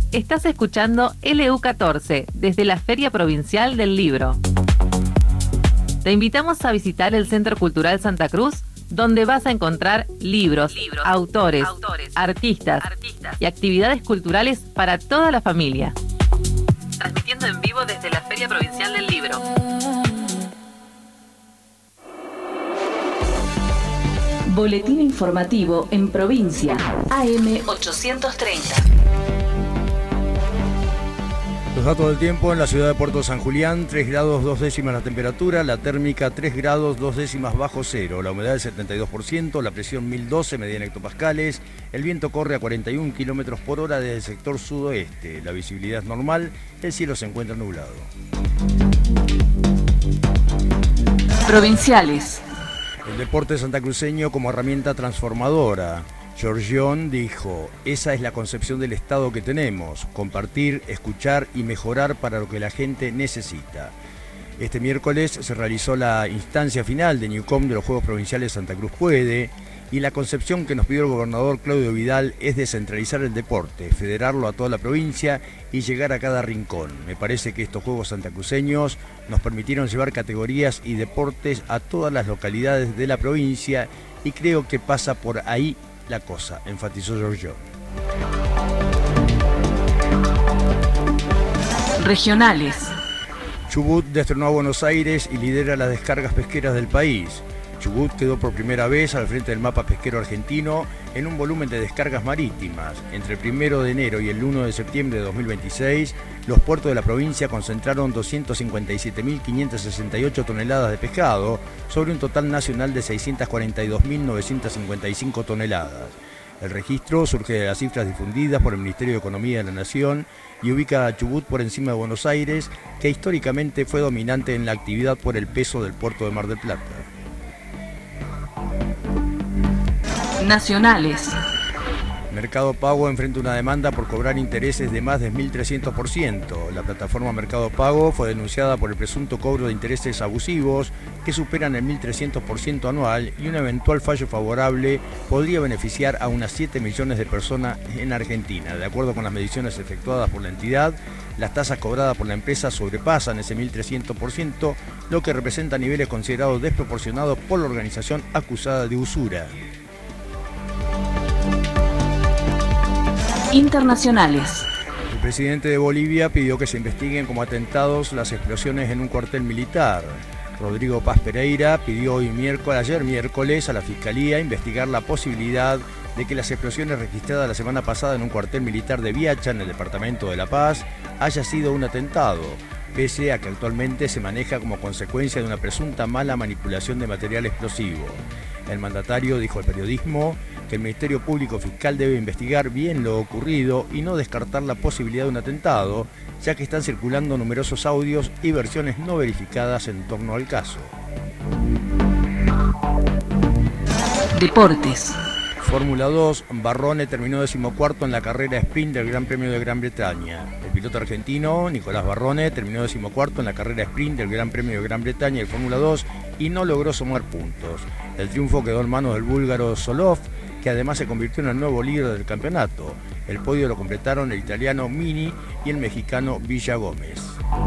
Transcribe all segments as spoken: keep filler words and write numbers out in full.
Estás escuchando L U catorce desde la Feria Provincial del Libro. Te invitamos a visitar el Centro Cultural Santa Cruz, donde vas a encontrar libros, libros autores, autores artistas, artistas y actividades culturales para toda la familia. Transmitiendo en vivo desde la Feria Provincial del Libro. Boletín informativo en provincia, A M ochocientos treinta. Los datos del tiempo en la ciudad de Puerto San Julián: tres grados dos décimas la temperatura, la térmica tres grados dos décimas bajo cero, la humedad del setenta y dos por ciento, la presión mil doce medida en hectopascales, el viento corre a cuarenta y un kilómetros por hora desde el sector sudoeste, la visibilidad es normal, el cielo se encuentra nublado. Provinciales. El deporte santacruceño como herramienta transformadora. Giorgión dijo: esa es la concepción del Estado que tenemos, compartir, escuchar y mejorar para lo que la gente necesita. Este miércoles se realizó la instancia final de Newcom de los Juegos Provinciales Santa Cruz Puede, y la concepción que nos pidió el gobernador Claudio Vidal es descentralizar el deporte, federarlo a toda la provincia y llegar a cada rincón. Me parece que estos Juegos santacruceños nos permitieron llevar categorías y deportes a todas las localidades de la provincia y creo que pasa por ahí la cosa, enfatizó Giorgio. Regionales. Chubut destronó a Buenos Aires y lidera las descargas pesqueras del país. Chubut quedó por primera vez al frente del mapa pesquero argentino en un volumen de descargas marítimas. Entre el primero de enero y el uno de septiembre de dos mil veintiséis, los puertos de la provincia concentraron doscientas cincuenta y siete mil quinientas sesenta y ocho toneladas de pescado sobre un total nacional de seiscientas cuarenta y dos mil novecientas cincuenta y cinco toneladas. El registro surge de las cifras difundidas por el Ministerio de Economía de la Nación y ubica a Chubut por encima de Buenos Aires, que históricamente fue dominante en la actividad por el peso del puerto de Mar del Plata. Nacionales. Mercado Pago enfrenta una demanda por cobrar intereses de más de mil trescientos por ciento. La plataforma Mercado Pago fue denunciada por el presunto cobro de intereses abusivos que superan el mil trescientos por ciento anual, y un eventual fallo favorable podría beneficiar a unas siete millones de personas en Argentina. De acuerdo con las mediciones efectuadas por la entidad, las tasas cobradas por la empresa sobrepasan ese mil trescientos por ciento, lo que representa niveles considerados desproporcionados por la organización acusada de usura. Internacionales. El presidente de Bolivia pidió que se investiguen como atentados las explosiones en un cuartel militar. Rodrigo Paz Pereira pidió hoy miércoles, ayer miércoles a la Fiscalía investigar la posibilidad de que las explosiones registradas la semana pasada en un cuartel militar de Viacha, en el departamento de La Paz, haya sido un atentado, pese a que actualmente se maneja como consecuencia de una presunta mala manipulación de material explosivo. El mandatario dijo al periodismo que el Ministerio Público Fiscal debe investigar bien lo ocurrido y no descartar la posibilidad de un atentado, ya que están circulando numerosos audios y versiones no verificadas en torno al caso. Deportes. Fórmula dos, Barrone terminó decimocuarto en la carrera sprint del Gran Premio de Gran Bretaña. El piloto argentino Nicolás Barrone terminó decimocuarto en la carrera sprint del Gran Premio de Gran Bretaña y Fórmula dos y no logró sumar puntos. El triunfo quedó en manos del búlgaro Solov, que además se convirtió en el nuevo líder del campeonato. El podio lo completaron el italiano Mini y el mexicano Villa Gómez.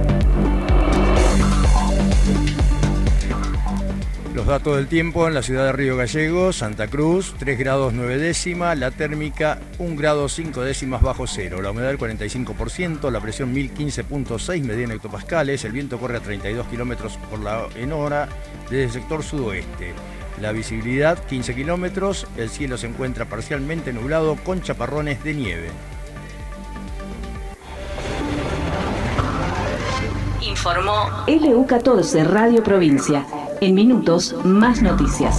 Los datos del tiempo en la ciudad de Río Gallegos: Santa Cruz, tres grados nueve décimas, la térmica un grado cinco décimas bajo cero, la humedad del cuarenta y cinco por ciento, la presión mil quince punto seis medida en hectopascales, el viento corre a treinta y dos kilómetros por la en hora desde el sector sudoeste. La visibilidad quince kilómetros, el cielo se encuentra parcialmente nublado con chaparrones de nieve. Informó L U catorce Radio Provincia. En minutos, más noticias.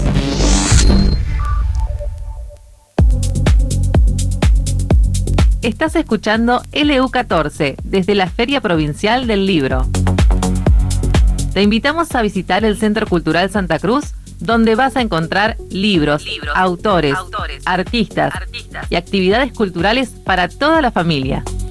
Estás escuchando L U catorce desde la Feria Provincial del Libro. Te invitamos a visitar el Centro Cultural Santa Cruz, donde vas a encontrar libros, libros autores, autores artistas, artistas y actividades culturales para toda la familia.